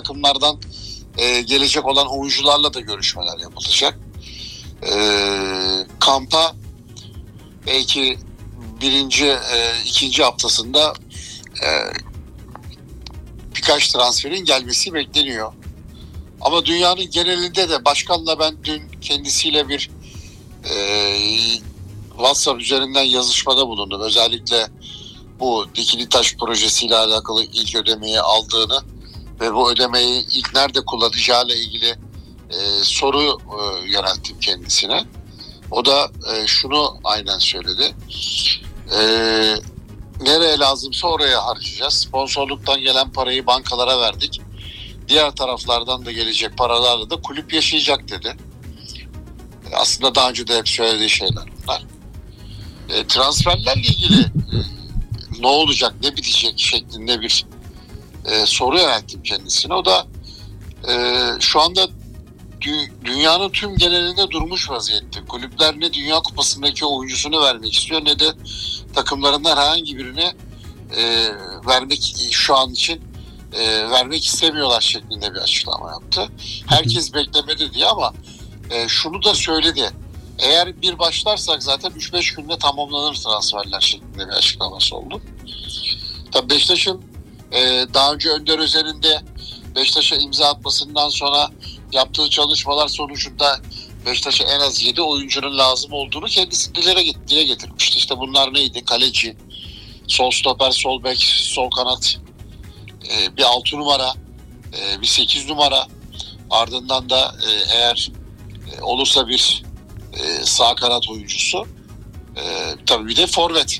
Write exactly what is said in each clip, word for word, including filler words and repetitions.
takımlardan e, gelecek olan oyuncularla da görüşmeler yapılacak. E, kampa belki birinci, e, ikinci haftasında e, birkaç transferin gelmesi bekleniyor. Ama dünyanın genelinde de başkanla ben dün kendisiyle bir e, WhatsApp üzerinden yazışmada bulundum. Özellikle bu Dikili Taş projesiyle alakalı ilk ödemeyi aldığını ve bu ödemeyi ilk nerede kullanacağıyla ilgili e, soru e, yönelttim kendisine. O da e, şunu aynen söyledi. E, nereye lazımsa oraya harcayacağız. Sponsorluktan gelen parayı bankalara verdik. Diğer taraflardan da gelecek paralarla da kulüp yaşayacak dedi. E, aslında daha önce de hep söylediği şeyler bunlar. E, transferlerle ilgili e, ne olacak, ne bitecek şeklinde bir e, soru yönelttim kendisine. O da e, şu anda dü- dünyanın tüm genelinde durmuş vaziyette. Kulüpler ne Dünya Kupası'ndaki oyuncusunu vermek istiyor ne de takımlarından herhangi birini e, vermek şu an için e, vermek istemiyorlar şeklinde bir açıklama yaptı. Herkes beklemedi diye ama e, şunu da söyledi. Eğer bir başlarsak zaten üç beş günde tamamlanır transferler şeklinde bir açıklaması oldu. Tabii Beşiktaş'ın e, daha önce Önder Özel'inde Beşiktaş'a imza atmasından sonra yaptığı çalışmalar sonucunda Beşiktaş'a en az yedi oyuncunun lazım olduğunu kendisi dile, dile getirmişti. İşte bunlar neydi? Kaleci, sol stoper, sol bek, sol kanat, e, bir altı numara, e, bir sekiz numara. Ardından da e, eğer e, olursa bir e, sağ kanat oyuncusu. E, tabii bir de forvet.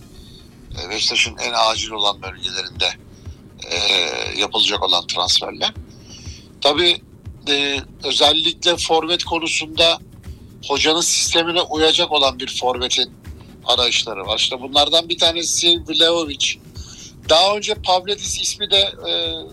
E, Beşiktaş'ın en acil olan bölgelerinde e, yapılacak olan transferler. Tabii e, özellikle forvet konusunda hocanın sistemine uyacak olan bir forvetin arayışları var. İşte bunlardan bir tanesi Vlahovic. Daha önce Pavlidis ismi de e,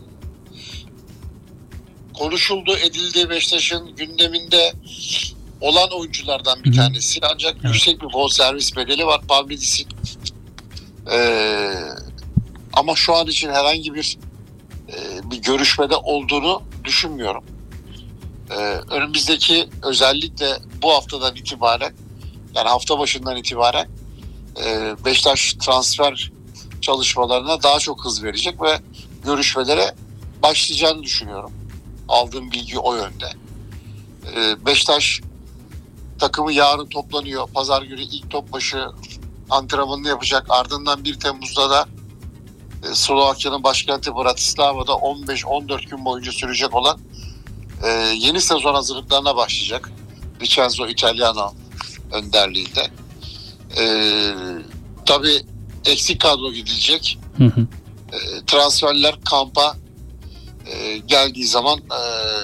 konuşuldu, edildi. Beşiktaş'ın gündeminde olan oyunculardan bir tanesi. Ancak evet, yüksek bir bonservis bedeli var Pavlidis'in. Ee, ama şu an için herhangi bir e, bir görüşmede olduğunu düşünmüyorum. Ee, önümüzdeki özellikle bu haftadan itibaren, yani hafta başından itibaren e, Beşiktaş transfer çalışmalarına daha çok hız verecek ve görüşmelere başlayacağını düşünüyorum. Aldığım bilgi o yönde. Ee, Beşiktaş takımı yarın toplanıyor. Pazar günü ilk top başı antrenmanını yapacak. Ardından bir Temmuz'da da e, Slovakya'nın başkenti Bratislava'da on beş on dört gün boyunca sürecek olan e, yeni sezon hazırlıklarına başlayacak. Vincenzo Italiano önderliğinde. E, tabii eksik kadro gidilecek. Hı hı. E, transferler kampa e, geldiği zaman e,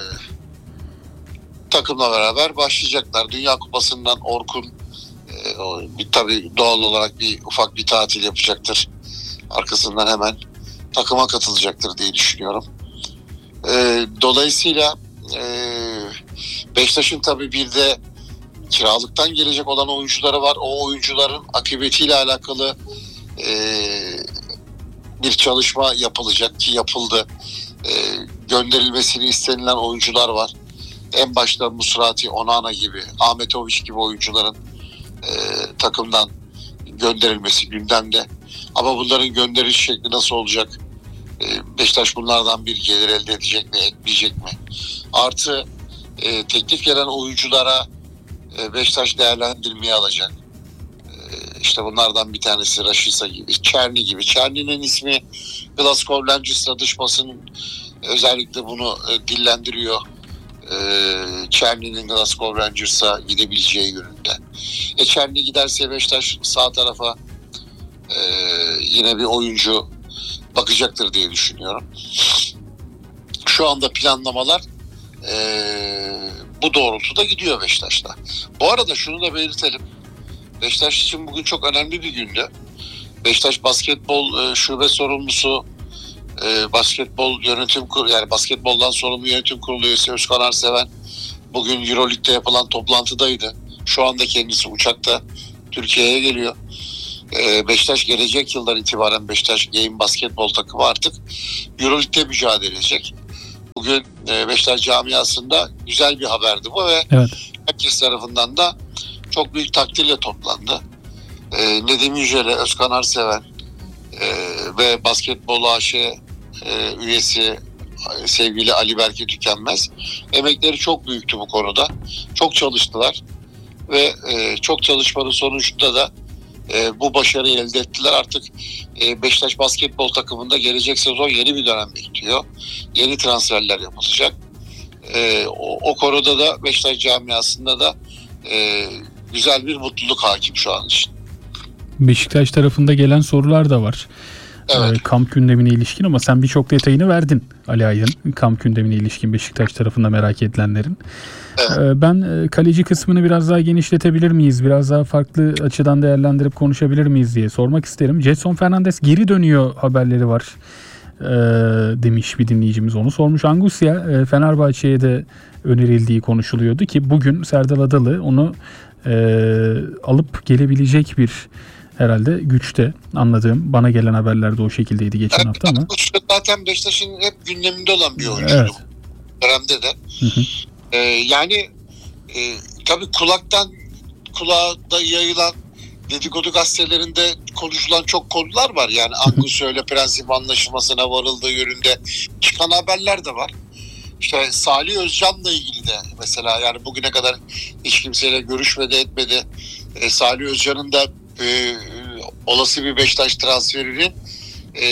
takımla beraber başlayacaklar. Dünya Kupası'ndan Orkun e, o, bir, tabii doğal olarak bir ufak bir tatil yapacaktır. Arkasından hemen takıma katılacaktır diye düşünüyorum. E, dolayısıyla e, Beşiktaş'ın tabii bir de kiralıktan gelecek olan oyuncuları var. O oyuncuların akıbetiyle alakalı e, bir çalışma yapılacak ki yapıldı. E, gönderilmesini istenilen oyuncular var. En başta Musrati, Onana gibi, Ahmetoviç gibi oyuncuların e, takımdan gönderilmesi gündemde. Ama bunların gönderiş şekli nasıl olacak? E, Beşiktaş bunlardan bir gelir elde edecek mi, etmeyecek mi? Artı e, teklif gelen oyunculara e, Beşiktaş değerlendirmeye alacak. E, işte bunlardan bir tanesi Raşisa gibi, Çerni gibi. Çerni'nin ismi Glasgow Rangers'la dış basın özellikle bunu e, dillendiriyor. Çerni'nin Glasgow Rangers'a gidebileceği yönünde. E Çerni giderse Beşiktaş sağ tarafa e, yine bir oyuncu bakacaktır diye düşünüyorum. Şu anda planlamalar e, bu doğrultuda gidiyor Beşiktaş'ta. Bu arada şunu da belirtelim. Beşiktaş için bugün çok önemli bir gündü. Beşiktaş basketbol e, şube sorumlusu, E, basketbol yönetim kurulu, yani basketboldan sorumlu yönetim kurulu üyesi Özkan Arseven bugün Euroleague'de yapılan toplantıdaydı. Şu anda kendisi uçakta Türkiye'ye geliyor. E, Beşiktaş gelecek yıldan itibaren Beşiktaş Game basketbol takımı artık Euroleague'de mücadele edecek. Bugün bugün e, Beşiktaş camiasında güzel bir haberdi bu ve evet. herkes tarafından da çok büyük takdirle toplandı. E, Nedim Yücel'e, Özkan Arseven e, ve Basketbol A Ş e, üyesi sevgili Ali Berke Tükenmez emekleri çok büyüktü bu konuda. Çok çalıştılar ve e, çok çalışmanın sonucunda da e, bu başarıyı elde ettiler. Artık e, Beşiktaş basketbol takımında gelecek sezon yeni bir dönem bekliyor. Yeni transferler yapılacak. E, o, o konuda da Beşiktaş camiasında da e, güzel bir mutluluk hakim şu an için. Beşiktaş tarafında gelen sorular da var. Evet. E, kamp gündemine ilişkin ama sen birçok detayını verdin Ali Aydın. Kamp gündemine ilişkin Beşiktaş tarafında merak edilenlerin. Evet. E, ben kaleci kısmını biraz daha genişletebilir miyiz? Biraz daha farklı açıdan değerlendirip konuşabilir miyiz diye sormak isterim. Jetson Fernandes geri dönüyor haberleri var e, demiş bir dinleyicimiz, onu sormuş. Angusya e, Fenerbahçe'ye de önerildiği konuşuluyordu ki bugün Serdal Adalı onu e, alıp gelebilecek bir herhalde güçte, anladığım, bana gelen haberlerde o şekildeydi geçen evet, hafta ama. Zaten Beşiktaş'ın hep gündeminde olan bir oyuncu. Evet. Dönemde de. Hı hı. Ee, yani e, tabii kulaktan kulağa da yayılan dedikodu gazetelerinde konuşulan çok konular var. Yani Angusya ile prensip anlaşmasına varıldığı yönünde çıkan haberler de var. İşte Salih Özcan'la ilgili de mesela, yani bugüne kadar hiç kimseyle görüşmedi etmedi. E, Salih Özcan'ın da e, olası bir Beşiktaş transferinin e,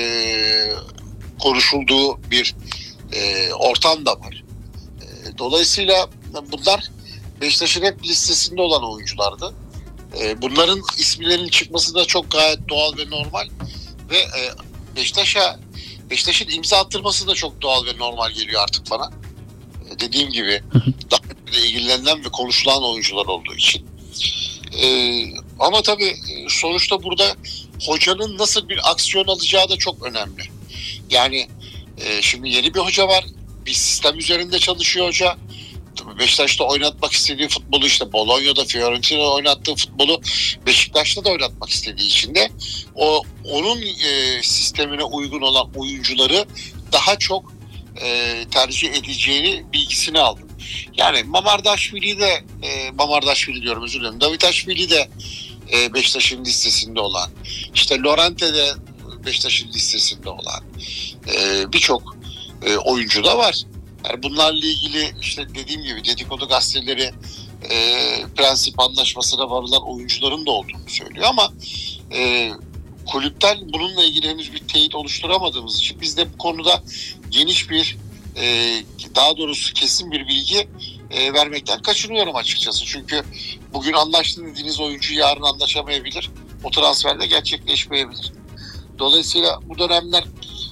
konuşulduğu bir e, ortam da var. E, dolayısıyla bunlar Beşiktaş'ın hep listesinde olan oyunculardı. E, bunların isimlerinin çıkması da çok gayet doğal ve normal ve e, Beşiktaş'a Beşiktaş'ın imza attırması da çok doğal ve normal geliyor artık bana. E, dediğim gibi daha önce ilgilenen ve konuşulan oyuncular olduğu için. E, ama tabii sonuçta burada hocanın nasıl bir aksiyon alacağı da çok önemli. Yani e, şimdi yeni bir hoca var. Bir sistem üzerinde çalışıyor hoca. Beşiktaş'ta oynatmak istediği futbolu, işte Bolonya'da, Fiorentina'da oynattığı futbolu Beşiktaş'ta da oynatmak istediği için de o onun e, sistemine uygun olan oyuncuları daha çok e, tercih edeceğini bilgisini aldım. Yani Mamardaşvili de e, Mamardaşvili diyorum, özür dilerim. Davitaşvili de e, Beşiktaş'ın listesinde olan, işte Lorente de Beşiktaş'ın listesinde olan e, birçok e, oyuncu da var. Yani bunlarla ilgili işte dediğim gibi dedikodu gazeteleri e, prensip anlaşmasına varılan oyuncuların da olduğunu söylüyor ama e, kulüpten bununla ilgili henüz bir teyit oluşturamadığımız için biz de bu konuda geniş bir e, daha doğrusu kesin bir bilgi e, vermekten kaçınıyorum açıkçası. Çünkü bugün anlaştı dediğiniz oyuncu yarın anlaşamayabilir. O transferde gerçekleşmeyebilir. Dolayısıyla bu dönemler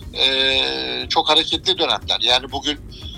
e, çok hareketli dönemler. Yani bugün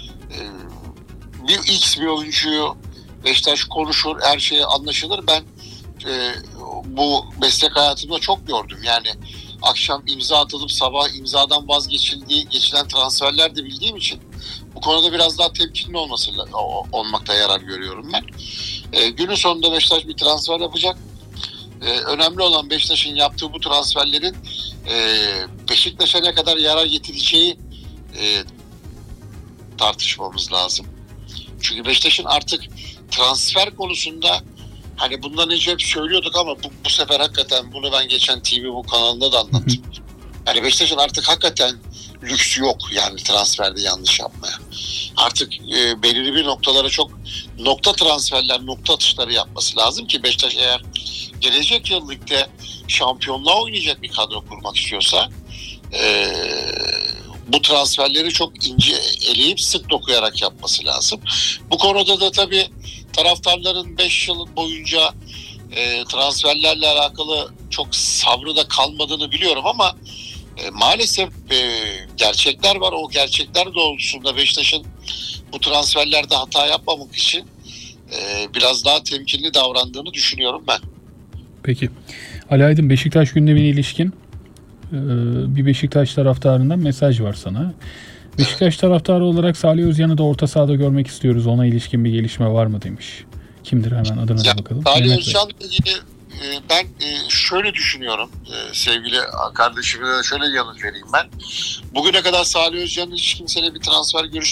bir X bir oyuncuyu Beşiktaş konuşur, her şeye anlaşılır. Ben e, bu meslek hayatımda çok gördüm. Yani akşam imza atılıp sabah imzadan vazgeçildiği, geçilen transferler de bildiğim için bu konuda biraz daha temkinli olması olmakta yarar görüyorum ben. E, günün sonunda Beşiktaş bir transfer yapacak. E, önemli olan Beşiktaş'ın yaptığı bu transferlerin e, Beşiktaş'a ne kadar yarar getireceği e, tartışmamız lazım. Çünkü Beşiktaş'ın artık transfer konusunda, hani bundan önce hep söylüyorduk ama bu, bu sefer hakikaten bunu ben geçen T V bu kanalında da anlattım. Yani Beşiktaş'ın artık hakikaten lüksü yok yani transferde yanlış yapmaya. Artık e, belirli bir noktalara çok nokta transferler, nokta atışları yapması lazım ki Beşiktaş eğer gelecek yıl ligde şampiyonluğa oynayacak bir kadro kurmak istiyorsa e, bu transferleri çok ince eleyip sık dokuyarak yapması lazım. Bu konuda da tabii taraftarların beş yıl boyunca e, transferlerle alakalı çok sabrı da kalmadığını biliyorum ama e, maalesef e, gerçekler var. O gerçekler doğrultusunda Beşiktaş'ın bu transferlerde hata yapmamak için e, biraz daha temkinli davrandığını düşünüyorum ben. Peki. Ali Aydın, Beşiktaş gündemine ilişkin bir Beşiktaş taraftarından mesaj var sana. Beşiktaş taraftarı olarak Salih Özcan'ı da orta sahada görmek istiyoruz. Ona ilişkin bir gelişme var mı demiş. Kimdir, hemen adına da bakalım. Salih Özcan'la ilgili ben şöyle düşünüyorum sevgili kardeşime de şöyle yanıt vereyim ben. Bugüne kadar Salih Özcan'ın hiç kimseyle bir transfer görüşmesi